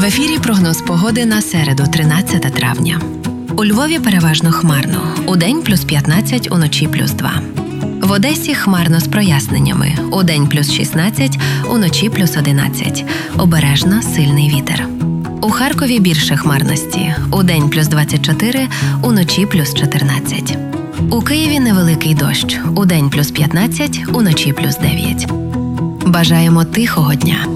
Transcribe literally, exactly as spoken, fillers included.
В ефірі прогноз погоди на середу, тринадцяте травня. У Львові переважно хмарно. Удень плюс п'ятнадцять, уночі плюс два. В Одесі хмарно з проясненнями. Удень плюс шістнадцять, уночі плюс одинадцять. Обережно сильний вітер. У Харкові більше хмарності. Удень плюс двадцять чотири, уночі плюс чотирнадцять. У Києві невеликий дощ. Удень плюс п'ятнадцять, уночі плюс дев'ять. Бажаємо тихого дня.